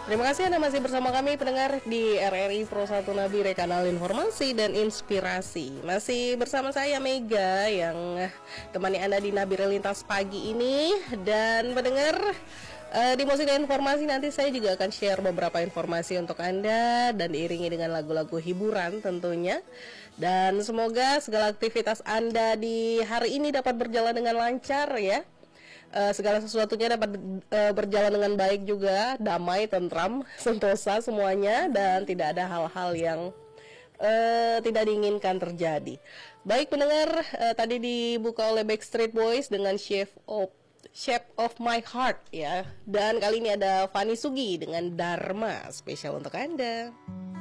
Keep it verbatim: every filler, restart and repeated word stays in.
Terima kasih Anda masih bersama kami pendengar di R R I Pro satu Nabire, kanal informasi dan inspirasi. Masih bersama saya Mega yang temani Anda di Nabire Lintas pagi ini. Dan pendengar, uh, di musik dan informasi nanti saya juga akan share beberapa informasi untuk Anda dan diiringi dengan lagu-lagu hiburan tentunya. Dan semoga segala aktivitas Anda di hari ini dapat berjalan dengan lancar ya. Uh, segala sesuatunya dapat uh, berjalan dengan baik juga, damai, tentram, sentosa semuanya, dan tidak ada hal-hal yang uh, tidak diinginkan terjadi. Baik pendengar, uh, tadi dibuka oleh Backstreet Boys dengan Shape of Shape of My Heart ya, dan kali ini ada Fanny Sugi dengan Dharma, spesial untuk Anda.